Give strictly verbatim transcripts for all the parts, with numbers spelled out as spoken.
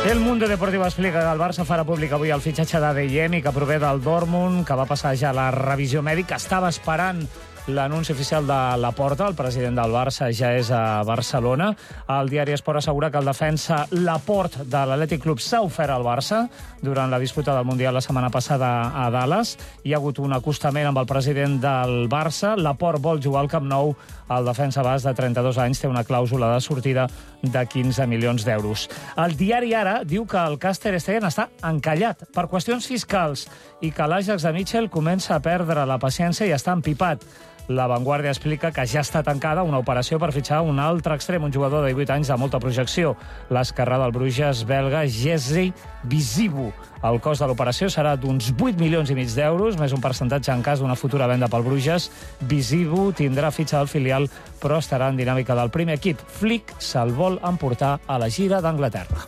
El Mundo Deportivo explica que el Barça farà públic avui el fitxatge d'Adeyemi, que prové del Dortmund, que va passar ja la revisió mèdica. Estava esperant l'anunci oficial de Laporta, el president del Barça ja és a Barcelona. El diari Esport assegura que el defensa Laporte de l'Atlètic Club s'ha ofert al Barça durant la disputa del Mundial la setmana passada a Dallas. Hi ha hagut un acostament amb el president del Barça. Laporte vol jugar al Camp Nou. El defensa basc de trenta-dos anys té una clàusula de sortida de quinze milions d'euros. El diari Ara diu que el cas Ter Stegen està encallat per qüestions fiscals i que l'Ajax de Mitchell comença a perdre la paciència i està empipat. La Vanguardia explica que ja està tancada una operació per fitxar un altre extrem, un jugador de divuit anys de molta projecció, l'esquerrà del Bruges belga Jesse Bizibu. El cost de l'operació serà d'uns vuit milions i mig d'euros, més un percentatge en cas d'una futura venda pel Bruges. Bizibu tindrà fitxa del filial, però estarà en dinàmica del primer equip. Flick se'l vol emportar a la gira d'Anglaterra.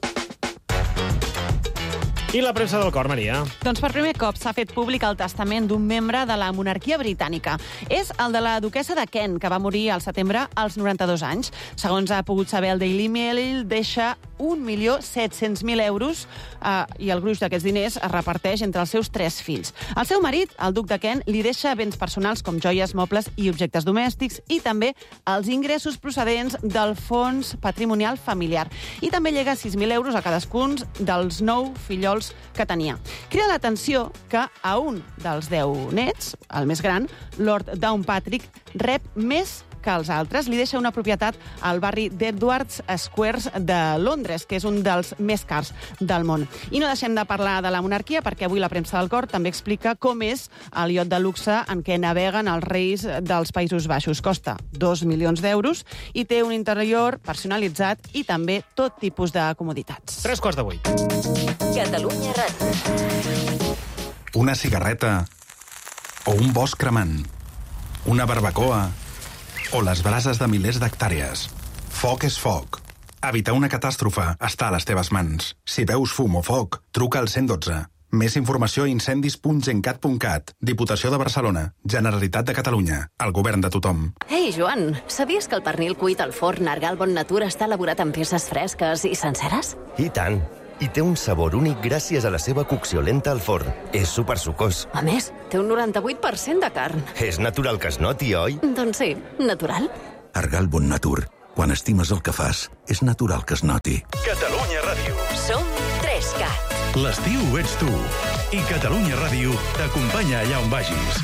I la premsa del cor, Maria? Doncs per primer cop s'ha fet públic el testament d'un membre de la monarquia britànica. És el de la duquessa de Kent, que va morir al setembre als noranta-dos anys. Segons ha pogut saber el Daily Mail, deixa un milió set-cents mil euros eh, i el gruix d'aquests diners es reparteix entre els seus tres fills. El seu marit, el duc de Kent, li deixa béns personals com joies, mobles i objectes domèstics i també els ingressos procedents del fons patrimonial familiar. I també llega sis mil euros a cadascun dels nou fillols que tenia. Crida l'atenció que a un dels deu nets, el més gran, Lord Downpatrick, rep més que els altres. Li deixa una propietat al barri d'Edwards Squares de Londres, que és un dels més cars del món. I no deixem de parlar de la monarquia, perquè avui la premsa del cor també explica com és el iot de luxe en què naveguen els reis dels Països Baixos. Costa dos milions d'euros i té un interior personalitzat i també tot tipus de comoditats. Tres quarts de vuit. Catalunya Ràdio. Una cigarreta o un bosc cremant, una barbacoa o les brases de milers d'hectàrees. Foc és foc. Evitar una catàstrofe està a les teves mans. Si veus fum o foc, truca al cent dotze. Més informació a incendis punt gencat punt cat. Diputació de Barcelona. Generalitat de Catalunya. El govern de tothom. Ei, Joan, sabies que el pernil cuit al forn Argal Bon Natur està elaborat amb peces fresques i senceres? I tant. I té un sabor únic gràcies a la seva cocció lenta al forn. És supersucós. A més, té un noranta-vuit per cent de carn. És natural que es noti, oi? Doncs sí, natural. Argal Bon Natur. Quan estimes el que fas, és natural que es noti. Catalunya Ràdio. Som tres cat. L'estiu ets tu. I Catalunya Ràdio t'acompanya allà on vagis.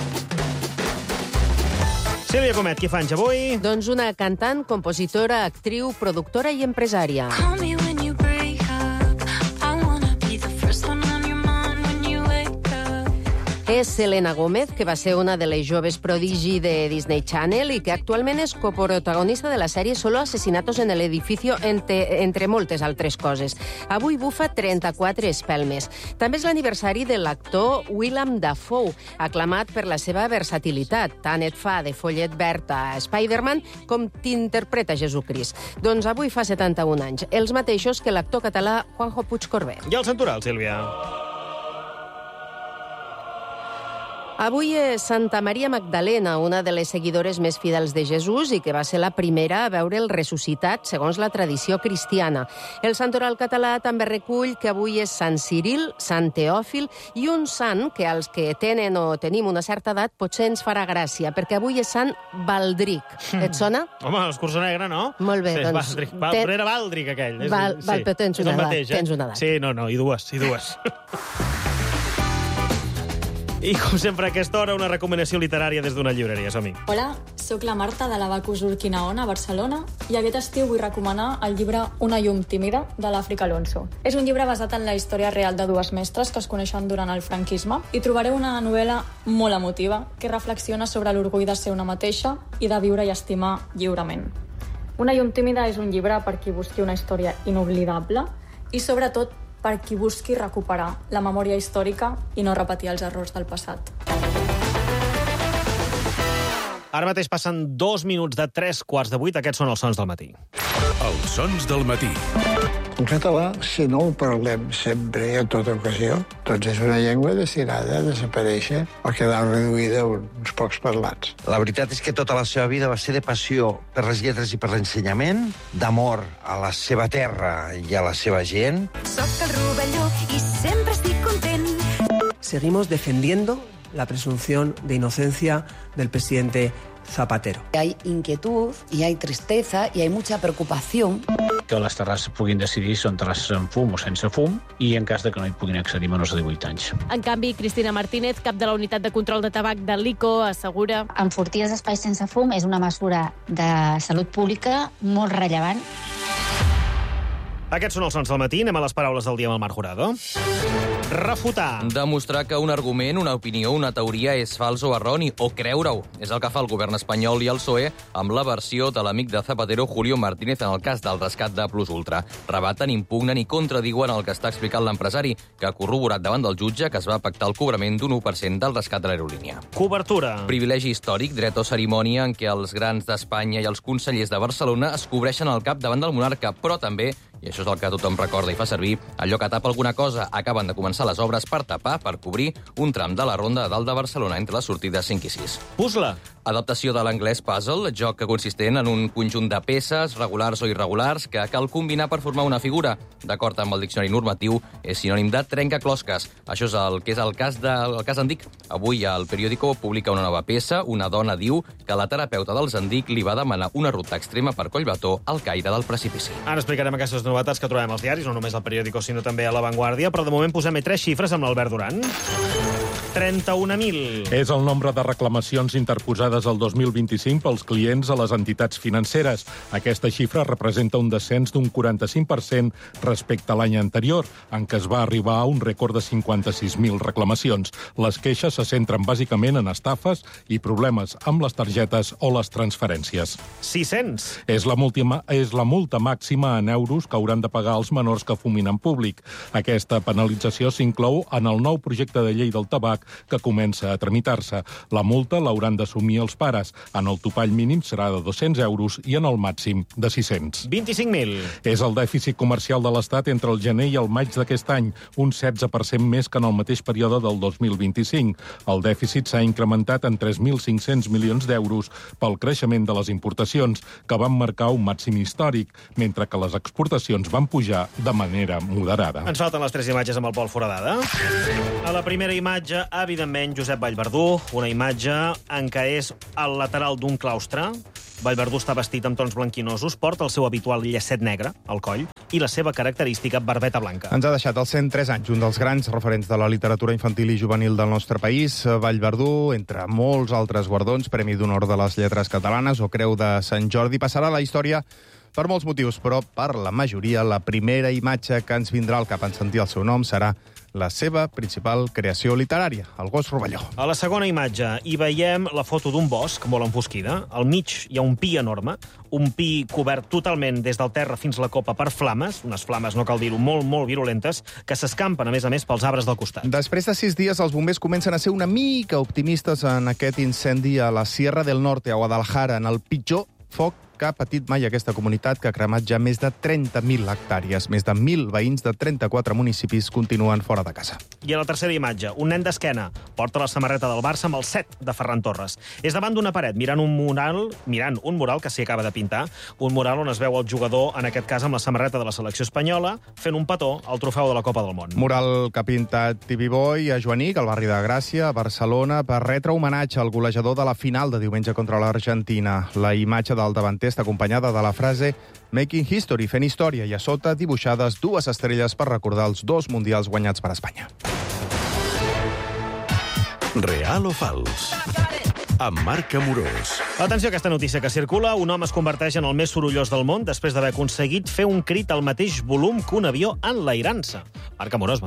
Sílvia Comet, qui fa anys avui? Doncs una cantant, compositora, actriu, productora i empresària. És Selena Gómez, que va ser una de les joves prodigi de Disney Channel i que actualment és coprotagonista de la sèrie Solo Asesinatos en el Edificio, entre, entre moltes altres coses. Avui bufa trenta-quatre espelmes. També és l'aniversari de l'actor Willem Dafoe, aclamat per la seva versatilitat. Tant et fa de follet verd a Spider-Man com t'interpreta Jesucrist. Doncs avui fa setanta-un anys, els mateixos que l'actor català Juanjo Puigcorbé. I el santoral, Sílvia? Avui és Santa Maria Magdalena, una de les seguidores més fidels de Jesús i que va ser la primera a veure'l ressuscitat, segons la tradició cristiana. El santoral català també recull que avui és Sant Ciril, Sant Teòfil i un sant que als que tenen o tenim una certa edat potser ens farà gràcia, perquè avui és Sant Baldric. Et sona? Home, l'escurçó negre, no? Molt bé, sí, doncs... Baldric. Val, ten... Era Baldric, aquell. Val, sí, val, però tens una, edat, mateix, eh? tens una edat. Sí, no, no, i dues, i dues. I, com sempre, a aquesta hora, una recomanació literària des d'una llibreria. Som-hi. Hola, sóc la Marta de la Bacus Urquinaona, a Barcelona, i aquest estiu vull recomanar el llibre Una llum tímida, de l'Àfrica Alonso. És un llibre basat en la història real de dues mestres que es coneixen durant el franquisme i trobareu una novel·la molt emotiva que reflexiona sobre l'orgull de ser una mateixa i de viure i estimar lliurement. Una llum tímida és un llibre per qui busqui una història inoblidable i, sobretot, per qui busqui recuperar la memòria històrica i no repetir els errors del passat. Ara mateix passen dos minuts de tres quarts de vuit. Aquests són els sons del matí. Els sons del matí. En català, si no ho parlem sempre i en tota ocasió, doncs és una llengua destinada a desaparèixer o quedar reduïda a uns pocs parlants. La veritat és que tota la seva vida va ser de passió per les lletres i per l'ensenyament, d'amor a la seva terra i a la seva gent. Soc el Rovelló i sempre estic content. Seguimos defendiendo la presunción de inocencia del presidente Zapatero. Hay inquietud y hay tristeza y hay mucha preocupación. Que les terrasses puguin decidir si són terrasses amb fum o sense fum i en cas de que no hi puguin accedir menors de divuit anys. En canvi, Cristina Martínez, cap de la unitat de control de tabac de l'I C O, assegura... Enfortir els espais sense fum és una mesura de salut pública molt rellevant. Aquests són els sons del matí. Anem a les paraules del dia amb el Marc Jurado. Refutar. Demostrar que un argument, una opinió, una teoria és fals o erroni, o creure-ho. És el que fa el govern espanyol i el P S O E amb la versió de l'amic de Zapatero, Julio Martínez, en el cas del rescat de Plus Ultra. Rebaten, impugnen i contradiuen el que està explicant l'empresari, que ha corroborat davant del jutge que es va pactar el cobrament d'un u per cent del rescat de l'aerolínia. Cobertura. Privilegi històric, dret o cerimònia en què els grans d'Espanya i els consellers de Barcelona es cobreixen el cap davant del monarca, però també, i això és el que tothom recorda i fa servir, allò que tapa alguna cosa. Acaben de començar les obres per tapar, per cobrir un tram de la ronda de dalt de Barcelona entre les sortides cinc i sis. Puzzle. Adaptació de l'anglès puzzle, joc consistent en un conjunt de peces, regulars o irregulars, que cal combinar per formar una figura. D'acord amb el diccionari normatiu, és sinònim de trencaclosques. Això és el que és el cas, de, el cas Andic. Avui el periòdico publica una nova peça. Una dona diu que la terapeuta dels Andic li va demanar una ruta extrema per Collbató al caire del precipici. Ara explicarem aquestes novetats que trobem als diaris, no només al periòdico, sinó també a La Vanguardia, però de moment posem tres xifres amb l'Albert Duran. trenta-un mil. És el nombre de reclamacions interposades el dos mil vint-i-cinc pels clients a les entitats financeres. Aquesta xifra representa un descens d'un quaranta-cinc per cent respecte a l'any anterior, en què es va arribar a un rècord de cinquanta-sis mil reclamacions. Les queixes se centren bàsicament en estafes i problemes amb les targetes o les transferències. sis-cents. És la, multima, és la multa màxima en euros que hauran de pagar els menors que fumin en públic. Aquesta penalització s'inclou en el nou projecte de llei del tabac que comença a tramitar-se. La multa l'hauran d'assumir els pares. En el topall mínim serà de dos-cents euros i en el màxim de sis-cents. vint-i-cinc mil. És el dèficit comercial de l'Estat entre el gener i el maig d'aquest any, un setze per cent més que en el mateix període del dos mil vint-i-cinc. El dèficit s'ha incrementat en tres mil cinc-cents milions d'euros pel creixement de les importacions, que van marcar un màxim històric, mentre que les exportacions van pujar de manera moderada. Ens falten les tres imatges amb el Pol Foradada. A la primera imatge, evidentment, Josep Vallverdú, una imatge en què és al lateral d'un claustre. Vallverdú està vestit amb tons blanquinosos, porta el seu habitual llacet negre al coll i la seva característica barbeta blanca. Ens ha deixat als cent tres anys un dels grans referents de la literatura infantil i juvenil del nostre país. Vallverdú, entre molts altres guardons, Premi d'Honor de les Lletres Catalanes o Creu de Sant Jordi, passarà a la història per molts motius, però per la majoria la primera imatge que ens vindrà al cap en sentir el seu nom serà la seva principal creació literària, el gos Rovelló. A la segona imatge hi veiem la foto d'un bosc molt enfosquida. Al mig hi ha un pi enorme, un pi cobert totalment des del terra fins a la copa per flames, unes flames, no cal dir-ho, molt, molt virulentes, que s'escampen, a més a més, pels arbres del costat. Després de sis dies, els bombers comencen a ser una mica optimistes en aquest incendi a la Sierra del Norte, a Guadalajara, en el pitjor foc que ha patit mai aquesta comunitat, que ha cremat ja més de trenta mil hectàrees. Més de mil veïns de trenta-quatre municipis continuen fora de casa. I a la tercera imatge, un nen d'esquena porta la samarreta del Barça amb el set de Ferran Torres. És davant d'una paret, mirant un mural, mirant un mural que s'hi acaba de pintar, un mural on es veu el jugador, en aquest cas amb la samarreta de la selecció espanyola, fent un petó al trofeu de la Copa del Món. Mural que ha pintat T V Boy a Joanic, al barri de Gràcia, a Barcelona, per retre homenatge al golejador de la final de diumenge contra l'Argentina. La imatge del davanter està acompanyada de la frase Making History, fent història, i a sota dibuixades dues estrelles per recordar els dos mundials guanyats per Espanya. Real o fals? Amb Marc Amorós. Atenció a aquesta notícia que circula. Un home es converteix en el més sorollós del món després d'haver aconseguit fer un crit al mateix volum que un avió enlairant-se. Marc Amorós, bon dia.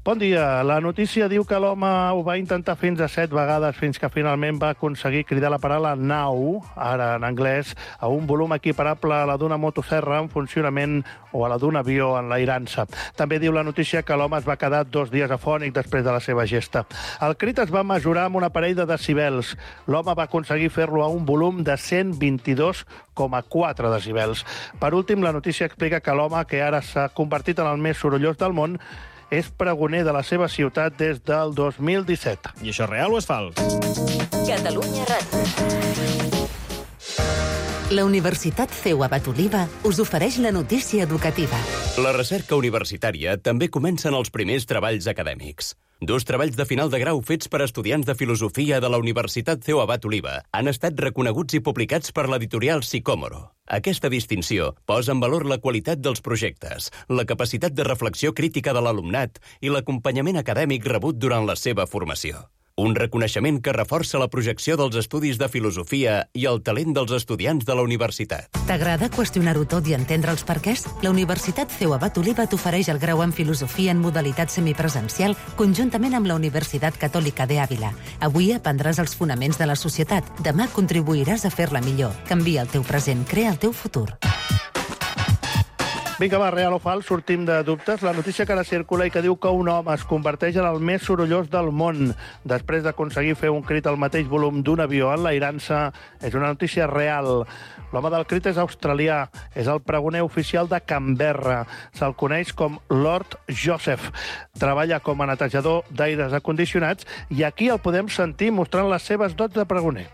Bon dia. La notícia diu que l'home ho va intentar fins a set vegades fins que finalment va aconseguir cridar la paraula now, ara en anglès, a un volum equiparable a la d'una motosserra en funcionament o a la d'un avió enlairant-se. També diu la notícia que l'home es va quedar dos dies afònic després de la seva gesta. El crit es va mesurar amb un aparell de decibels. L'home va aconseguir fer-lo a un volum de cent vint-i-dos coma quatre decibels. Per últim, la notícia explica que l'home, que ara s'ha convertit en el més sorollós del món, és pregoner de la seva ciutat des del dos mil disset. I això és real o és fals? Catalunya Ràdio. La Universitat C E U Abat Oliva us ofereix la notícia educativa. La recerca universitària també comença en els primers treballs acadèmics. Dos treballs de final de grau fets per estudiants de filosofia de la Universitat C E U Abat Oliva han estat reconeguts i publicats per l'editorial Sicòmoro. Aquesta distinció posa en valor la qualitat dels projectes, la capacitat de reflexió crítica de l'alumnat i l'acompanyament acadèmic rebut durant la seva formació. Un reconeixement que reforça la projecció dels estudis de filosofia i el talent dels estudiants de la universitat. T'agrada qüestionar-ho tot i entendre els perquès? La Universitat C E U Abat Oliva t'ofereix el grau en filosofia en modalitat semipresencial conjuntament amb la Universitat Catòlica de Àvila. Avui aprendràs els fonaments de la societat. Demà contribuiràs a fer-la millor. Canvia el teu present, crea el teu futur. Vinga, va, real o fals, sortim de dubtes. La notícia que ara circula i que diu que un home es converteix en el més sorollós del món després d'aconseguir fer un crit al mateix volum d'un avió enlairant-se és una notícia real. L'home del crit és australià, és el pregoner oficial de Canberra. Se'l coneix com Lord Joseph. Treballa com a netejador d'aires acondicionats i aquí el podem sentir mostrant les seves dots de pregoner.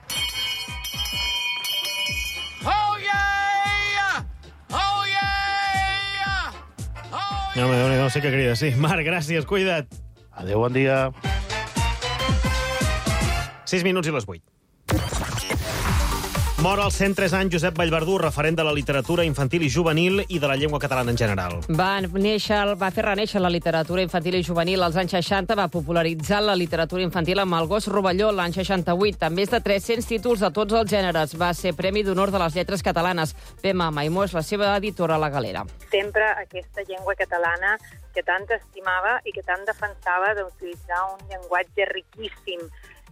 No, no, no, sí que crida, sí. Marc, gràcies, cuida't. Adéu, bon dia. sis minuts i les vuit. Mor als cent tres anys Josep Vallverdú, referent de la literatura infantil i juvenil i de la llengua catalana en general. Va néixer, va fer reneixer la literatura infantil i juvenil als anys seixanta, va popularitzar la literatura infantil amb el Gos Rovelló l'any seixanta-vuit, amb més de tres-cents títols de tots els gèneres. Va ser Premi d'Honor de les Lletres Catalanes. Pema Maimó és la seva editora a la Galera. Sempre aquesta llengua catalana que tant estimava i que tant defensava d'utilitzar un llenguatge riquíssim,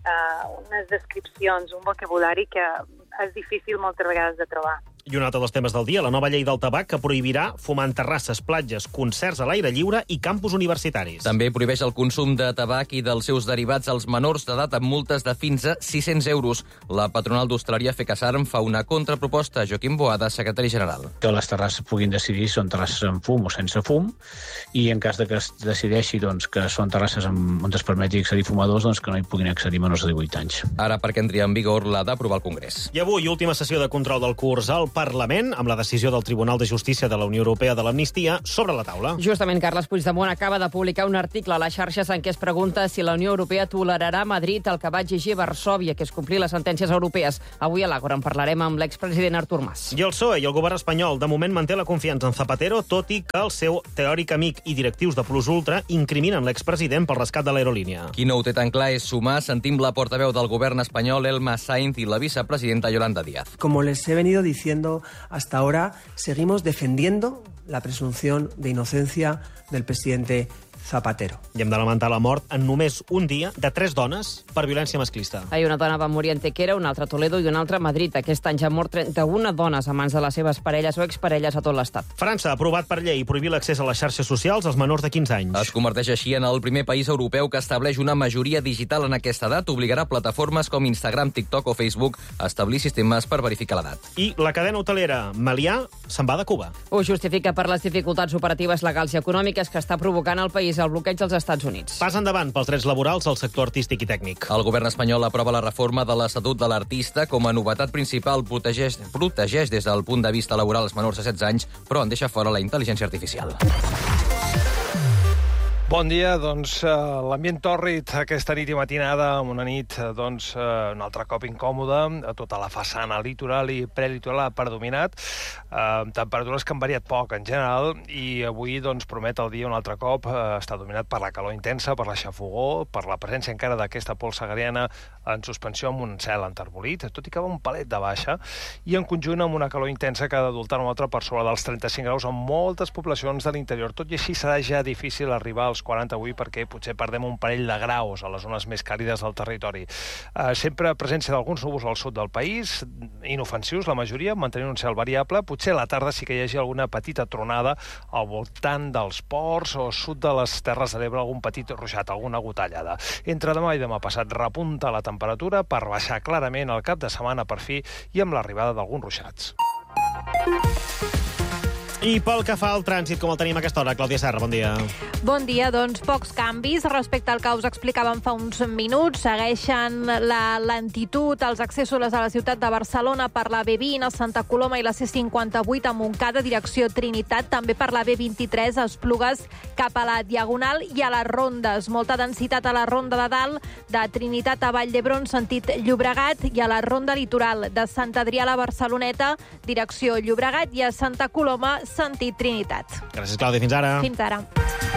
Uh, unes descripcions, un vocabulari que és difícil moltes vegades de trobar. I un altre dels temes del dia, la nova llei del tabac que prohibirà fumar en terrasses, platges, concerts a l'aire lliure i campus universitaris. També prohibeix el consum de tabac i dels seus derivats als menors d'edat amb multes de fins a sis-cents euros. La patronal d'hostaleria Fecasarm fa una contraproposta. Joaquim Boada, secretari general. Que les terrasses puguin decidir si són terrasses amb fum o sense fum, i en cas de que es decideixi doncs, que són terrasses amb, on es permeti accedir fumadors, doncs que no hi puguin accedir menors de divuit anys. Ara, perquè entri en vigor, l'ha d'aprovar el Congrés. I avui, última sessió de control del curs al Parlament, amb la decisió del Tribunal de Justícia de la Unió Europea de l'amnistia sobre la taula. Justament, Carles Puigdemont acaba de publicar un article a les xarxes en què es pregunta si la Unió Europea tolerarà a Madrid el que va exigir Varsòvia, que és complir les sentències europees. Avui a l'Àgora en parlarem amb l'expresident Artur Mas. I el P S O E i el govern espanyol de moment manté la confiança en Zapatero, tot i que el seu teòric amic i directius de Plus Ultra incriminen l'expresident pel rescat de l'aerolínia. Qui no ho té tan clar és Sumar. Sentim la portaveu del govern espanyol, Elma Sainz, i la vicepresidenta Yolanda Díaz. Como les he venido diciendo hasta ahora, Ahora seguimos defendiendo la presunción de inocencia del presidente Zapatero. I hem de lamentar la mort en només un dia de tres dones per violència masclista. Ahir una dona va morir a Antequera, una altra a Toledo i una altra a Madrid. Aquest any ja han mort trenta-una dones a mans de les seves parelles o exparelles a tot l'Estat. França ha aprovat per llei prohibir l'accés a les xarxes socials als menors de quinze anys. Es converteix així en el primer país europeu que estableix una majoria digital en aquesta edat. Obligarà plataformes com Instagram, TikTok o Facebook a establir sistemes per verificar l'edat. I la cadena hotelera Melià se'n va de Cuba. Ho justifica per les dificultats operatives, legals i econòmiques que està provocant al país el bloqueig dels Estats Units. Pas endavant pels drets laborals al sector artístic i tècnic. El govern espanyol aprova la reforma de l'Estatut de l'Artista. Com a novetat principal, protegeix, protegeix des del punt de vista laboral els menors de setze anys, però en deixa fora la intel·ligència artificial. Bon dia, doncs eh, l'ambient tòrrid aquesta nit i matinada, amb una nit doncs, eh, un altre cop incòmoda, a tota la façana litoral i prelitoral ha predominat, eh, temperatures que han variat poc en general, i avui doncs, promet el dia un altre cop, eh, està dominat per la calor intensa, per la xafogor, per la presència encara d'aquesta pols sagariana en suspensió amb un cel enterbolit, tot i que va un palet de baixa, i en conjunt amb una calor intensa que ha d'adultar un altre per sobre dels trenta-cinc graus en moltes poblacions de l'interior. Tot i així serà ja difícil arribar als les quaranta avui perquè potser perdem un parell de graus a les zones més càlides del territori. Uh, sempre presència d'alguns núvols al sud del país, inofensius la majoria, mantenint un cel variable. Potser a la tarda sí que hi hagi alguna petita tronada al voltant dels ports o sud de les Terres de l'Ebre, algun petit ruixat, alguna gotellada. Entre demà i demà passat repunta la temperatura per baixar clarament el cap de setmana per fi i amb l'arribada d'alguns ruixats. I pel que fa al trànsit, com el tenim a aquesta hora? Clàudia Serra, bon dia. Bon dia, doncs pocs canvis respecte al que us explicàvem fa uns minuts. Segueixen la lentitud als accessos a la ciutat de Barcelona per la B vint a Santa Coloma i la C cinquanta-vuit a Montcada, direcció Trinitat, també per la B vint-i-tres a Esplugues cap a la Diagonal i a les rondes. Molta densitat a la ronda de dalt, de Trinitat a Vall d'Hebron, sentit Llobregat, i a la ronda litoral de Sant Adrià a la Barceloneta, direcció Llobregat, i a Santa Coloma, sentit Trinitat. Gràcies, Clàudia. Fins ara. Fins ara.